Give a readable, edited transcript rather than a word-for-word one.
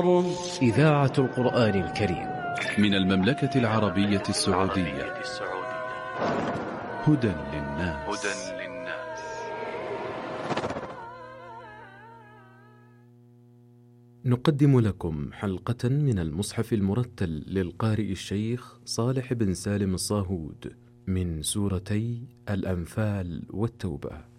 الصبر. إذاعة القرآن الكريم من المملكة العربية السعودية. هدى للناس. نقدم لكم حلقة من المصحف المرتل للقارئ الشيخ صالح بن سالم الصاهود من سورتي الأنفال والتوبة.